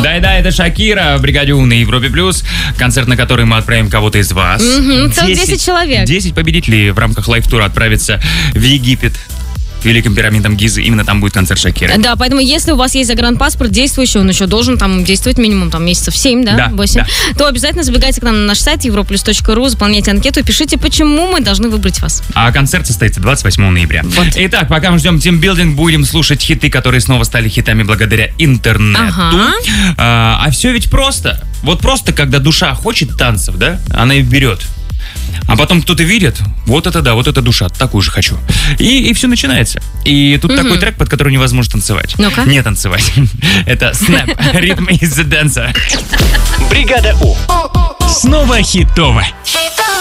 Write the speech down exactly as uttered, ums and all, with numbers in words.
Да-да, это Шакира в «Бригаде У» на Европе Плюс. Концерт, на который мы отправим кого-то из вас. Угу, целых десять человек. десять победителей в рамках лайв-тура отправятся в Египет. К великим пирамидам Гизы. Именно там будет концерт Шакиры. Да, поэтому если у вас есть загранпаспорт действующий, он еще должен там действовать минимум там, месяцев семь, да, восемь, да, да. то обязательно забегайте к нам на наш сайт европлюс точка ру, заполняйте анкету и пишите, почему мы должны выбрать вас. А концерт состоится двадцать восьмого ноября. Вот. Итак, пока мы ждем тимбилдинг, будем слушать хиты, которые снова стали хитами благодаря интернету. Ага. А, а все ведь просто. Вот просто, когда душа хочет танцев, да, она и берет. А потом кто-то видит, вот это да, вот это душа, такую же хочу. И, и все начинается. И тут угу. такой трек, под который невозможно танцевать. Ну-ка. Не танцевать. Это Snap, Rhythm is the Dancer. Бригада У. Снова хитово.